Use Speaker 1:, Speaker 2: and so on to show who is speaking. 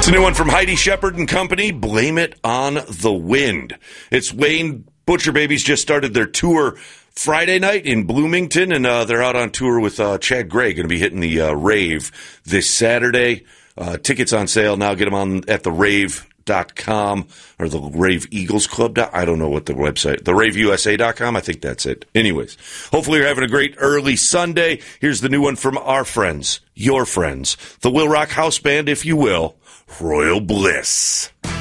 Speaker 1: It's a new one from Heidi Shepard and Company, Blame It on the Wind. It's Wayne Butcher Babies just started their tour Friday night in Bloomington, and they're out on tour with Chad Gray, going to be hitting the Rave this Saturday. Tickets on sale now. Get them on at therave.com or the Rave Eagles Club. I don't know what the website, theraveusa.com. I think that's it. Anyways, hopefully you're having a great early Sunday. Here's the new one from our friends, your friends, the Will Rock House Band, if you will, Royal Bliss.